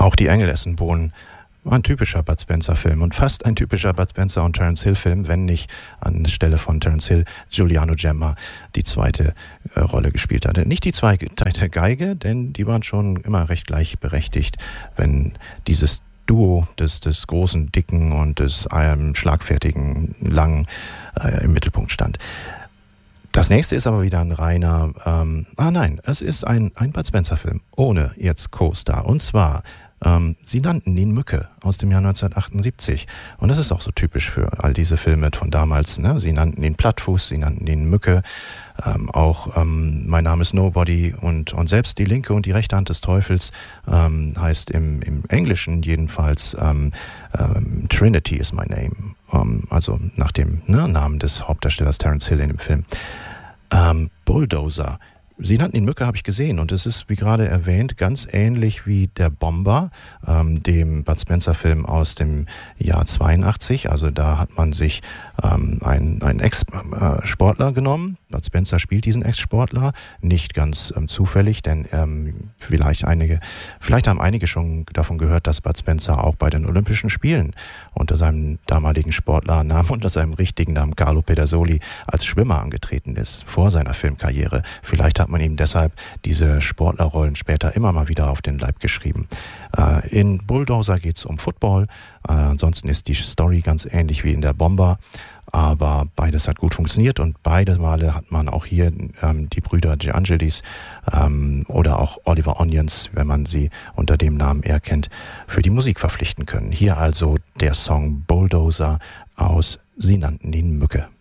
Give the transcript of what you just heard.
Auch Die Engel essen Bohnen war ein typischer Bud Spencer-Film und fast ein typischer Bud Spencer und Terence Hill-Film, wenn nicht anstelle von Terence Hill Giuliano Gemma die zweite Rolle gespielt hatte. Nicht die zweite Geige, denn die waren schon immer recht gleichberechtigt, wenn dieses Duo des großen, dicken und des schlagfertigen, langen im Mittelpunkt stand. Das nächste ist aber wieder ein reiner, es ist ein Bud Spencer-Film ohne jetzt Co-Star. Und zwar sie nannten ihn Mücke aus dem Jahr 1978. Und das ist auch so typisch für all diese Filme von damals. Ne? Sie nannten ihn Plattfuß, sie nannten ihn Mücke. Mein Name ist Nobody und selbst die linke und die rechte Hand des Teufels heißt im Englischen jedenfalls Trinity is my name. Also nach dem Namen des Hauptdarstellers Terence Hill in dem Film. Bulldozer. Sie nannten ihn Mücke, habe ich gesehen, und es ist, wie gerade erwähnt, ganz ähnlich wie Der Bomber, dem Bud Spencer-Film aus dem Jahr 82. Also da hat man sich einen Ex-Sportler genommen. Bud Spencer spielt diesen Ex-Sportler, nicht ganz zufällig, denn vielleicht haben einige schon davon gehört, dass Bud Spencer auch bei den Olympischen Spielen unter seinem damaligen Sportlernamen, unter seinem richtigen Namen Carlo Pedersoli, als Schwimmer angetreten ist, vor seiner Filmkarriere. Vielleicht hat man ihm deshalb diese Sportlerrollen später immer mal wieder auf den Leib geschrieben. In Bulldozer geht es um Football. Ansonsten ist die Story ganz ähnlich wie in Der Bomber. Aber beides hat gut funktioniert und beide Male hat man auch hier die Brüder De Angelis oder auch Oliver Onions, wenn man sie unter dem Namen eher kennt, für die Musik verpflichten können. Hier also der Song Bulldozer aus Sie nannten ihn Mücke.